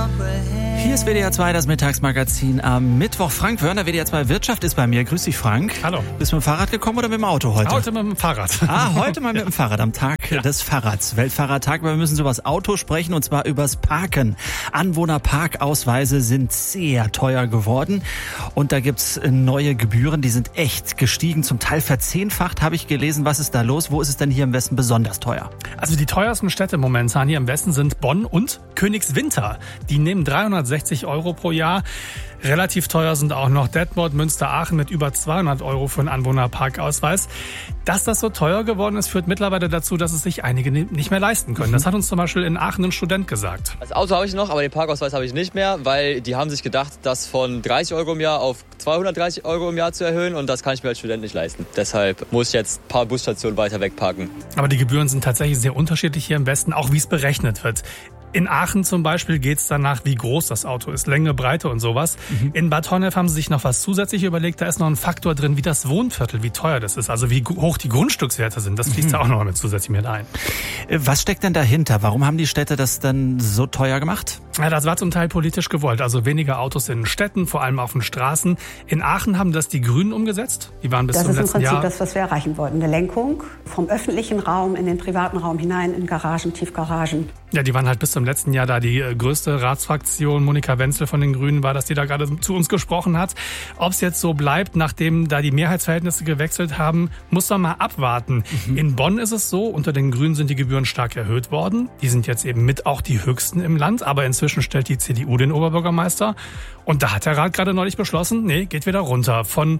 Hier ist WDR 2, das Mittagsmagazin am Mittwoch. Frank Wörner, WDR 2 Wirtschaft ist bei mir. Grüß dich, Frank. Hallo. Bist du mit dem Fahrrad gekommen oder mit dem Auto heute? Heute mit dem Fahrrad. Heute mal mit dem Fahrrad, am Tag des Fahrrads. Weltfahrradtag, aber wir müssen so über das Auto sprechen und zwar übers Parken. Anwohnerparkausweise sind sehr teuer geworden und da gibt's neue Gebühren, die sind echt gestiegen, zum Teil verzehnfacht, habe ich gelesen. Was ist da los? Wo ist es denn hier im Westen besonders teuer? Also die teuersten Städte momentan hier im Westen sind Bonn und Königswinter. Die nehmen 360 € pro Jahr. Relativ teuer sind auch noch Detmold, Münster, Aachen mit über 200 € für einen Anwohnerparkausweis. Dass das so teuer geworden ist, führt mittlerweile dazu, dass es sich einige nicht mehr leisten können. Das hat uns zum Beispiel in Aachen ein Student gesagt. Das Auto habe ich noch, aber den Parkausweis habe ich nicht mehr, weil die haben sich gedacht, das von 30 € im Jahr auf 230 € im Jahr zu erhöhen und das kann ich mir als Student nicht leisten. Deshalb muss ich jetzt ein paar Busstationen weiter wegparken. Aber die Gebühren sind tatsächlich sehr unterschiedlich hier im Westen, auch wie es berechnet wird. In Aachen zum Beispiel geht's danach, wie groß das Auto ist, Länge, Breite und sowas. In Bad Honnef haben sie sich noch was zusätzlich überlegt. Da ist noch ein Faktor drin, wie das Wohnviertel, wie teuer das ist. Also wie hoch die Grundstückswerte sind. Das fließt da auch noch mit zusätzlich mit ein. Was steckt denn dahinter? Warum haben die Städte das dann so teuer gemacht? Ja, das war zum Teil politisch gewollt. Also weniger Autos in Städten, vor allem auf den Straßen. In Aachen haben das die Grünen umgesetzt. Die waren bis zum letzten Jahr. Das ist im Prinzip das, was wir erreichen wollten. Eine Lenkung vom öffentlichen Raum in den privaten Raum hinein, in Garagen, Tiefgaragen. Ja, die waren halt bis zum letzten Jahr da. Die größte Ratsfraktion, Monika Wenzel von den Grünen, war, dass die da gerade zu uns gesprochen hat. Ob es jetzt so bleibt, nachdem da die Mehrheitsverhältnisse gewechselt haben, muss man mal abwarten. In Bonn ist es so, unter den Grünen sind die Gebühren stark erhöht worden. Die sind jetzt eben mit auch die höchsten im Land. Aber inzwischen stellt die CDU den Oberbürgermeister. Und da hat der Rat gerade neulich beschlossen, nee, geht wieder runter. Von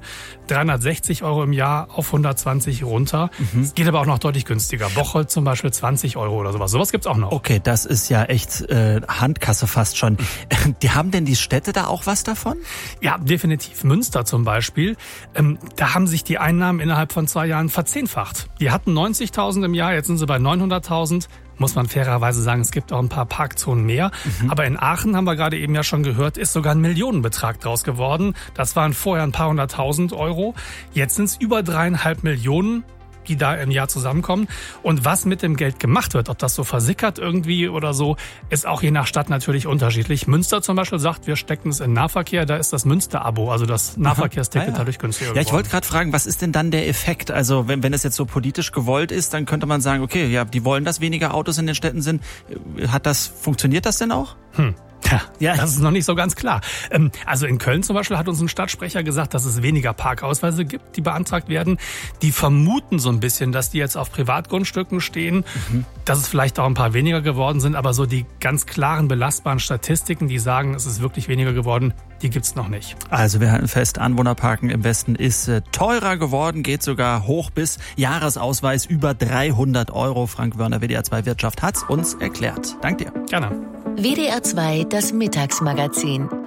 360 € im Jahr auf 120 runter. Es geht aber auch noch deutlich günstiger. Bocholt zum Beispiel 20 € oder sowas. Sowas gibt's auch noch. Okay, das ist ja echt Handkasse fast schon. Die haben denn die Städte da auch was davon? Ja, definitiv. Münster zum Beispiel. Da haben sich die Einnahmen innerhalb von 2 Jahren verzehnfacht. Die hatten 90.000 im Jahr, jetzt sind sie bei 900.000. Muss man fairerweise sagen, es gibt auch ein paar Parkzonen mehr. Aber in Aachen, haben wir gerade eben ja schon gehört, ist sogar ein Millionenbetrag draus geworden. Das waren vorher ein paar 100.000 €. Jetzt sind es über 3,5 Millionen, die da im Jahr zusammenkommen. Und was mit dem Geld gemacht wird, ob das so versickert irgendwie oder so, ist auch je nach Stadt natürlich unterschiedlich. Münster zum Beispiel sagt, wir stecken es in Nahverkehr, da ist das Münster-Abo, also das Nahverkehrsticket dadurch günstiger geworden. Ja, ich wollte gerade fragen, was ist denn dann der Effekt? Also wenn es jetzt so politisch gewollt ist, dann könnte man sagen, okay, ja, die wollen, dass weniger Autos in den Städten sind. Funktioniert das denn auch? Ja, das ist noch nicht so ganz klar. Also in Köln zum Beispiel hat uns ein Stadtsprecher gesagt, dass es weniger Parkausweise gibt, die beantragt werden. Die vermuten so ein bisschen, dass die jetzt auf Privatgrundstücken stehen, dass es vielleicht auch ein paar weniger geworden sind, aber so die ganz klaren, belastbaren Statistiken, die sagen, es ist wirklich weniger geworden, die gibt's noch nicht. Also wir halten fest, Anwohnerparken im Westen ist teurer geworden, geht sogar hoch bis Jahresausweis über 300 €. Frank Wörner, WDR 2 Wirtschaft, hat's uns erklärt. Dank dir. Gerne. WDR 2, das Mittagsmagazin.